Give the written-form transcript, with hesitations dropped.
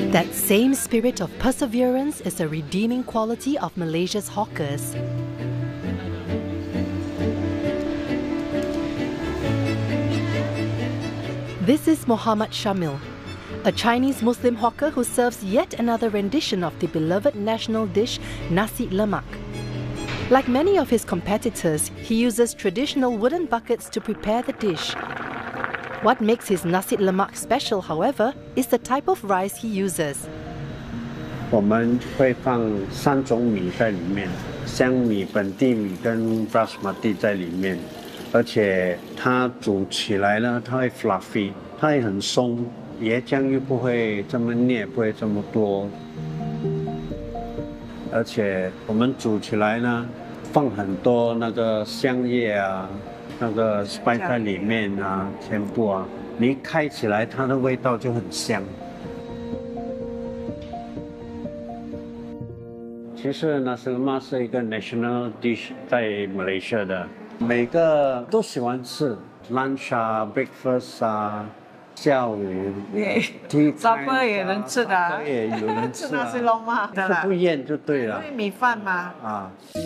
That same spirit of perseverance is a redeeming quality of Malaysia's hawkers. This is Muhammad Shamil, a Chinese Muslim hawker who serves yet another rendition of the beloved national dish nasi lemak. Like many of his competitors, he uses traditional wooden buckets to prepare the dish. What makes his nasi lemak special, however, is the type of rice he uses. 我们会放3种米在里面，香米、本地米跟 basmati 在里面，而且它煮起来呢，它会 fluffy， 它会很松，椰浆又不会这么腻，不会这么多。而且我们煮起来呢，放很多那个香叶啊，那个 spice 在里面啊，全部啊，你一开起来，它的味道就很香。其实nasi lemak是一个 national dish 在马来西亚的，每个都喜欢吃 lunch 啊 breakfast 啊，下午 supper 也能吃的， 也有人吃吃nasi lemak的啦， 不厌就对了， 因为米饭嘛。 啊。